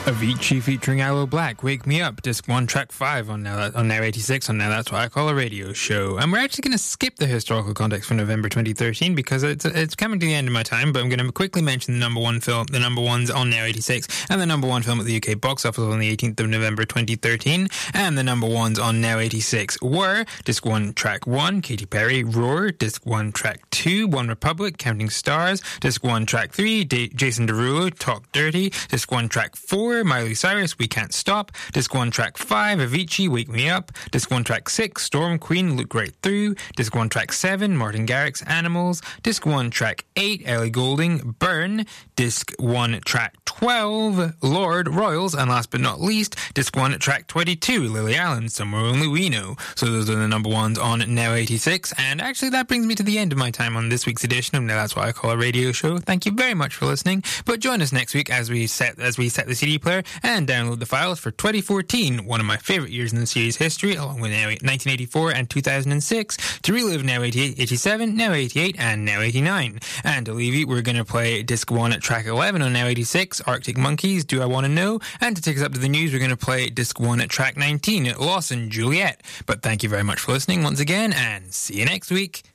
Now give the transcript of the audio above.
Avicii featuring Aloe Black, Wake Me Up, Disc 1, Track 5 on Now 86 on Now That's What I Call a Radio Show. And we're actually going to skip the historical context for November 2013 because it's coming to the end of my time, but I'm going to quickly mention the number one film, the number ones on Now 86, and the number one film at the UK box office on the 18th of November 2013. And the number ones on Now 86 were Disc 1, Track 1, Katy Perry, Roar, Disc 1, Track 2, One Republic, Counting Stars, Disc 1, Track 3, Jason Derulo, Talk Dirty, Disc 1, Track 4, Miley Cyrus, We Can't Stop, Disc 1, Track 5, Avicii, Wake Me Up, Disc 1, Track 6, Storm Queen, Look Right Through, Disc 1, Track 7, Martin Garrix, Animals, Disc 1, Track 8, Ellie Goulding, Burn, Disc 1, Track 12, Lord, Royals, and last but not least, Disc 1, Track 22, Lily Allen, Somewhere Only We Know. So those are the number ones on Now 86, and actually that brings me to the end of my time on this week's edition of Now That's What I Call a Radio Show. Thank you very much for listening, but join us next week as we set the CD player and download the files for 2014, one of my favourite years in the series history, along with Now 1984 and 2006, to relive Now 88, 87, Now 88, and Now 89. And to leave you, we're going to play Disc 1 at Track 11 on Now 86, Arctic Monkeys, Do I Want to Know? And to take us up to the news, we're going to play Disc 1 at Track 19, Lawson Juliet. But thank you very much for listening once again, and see you next week.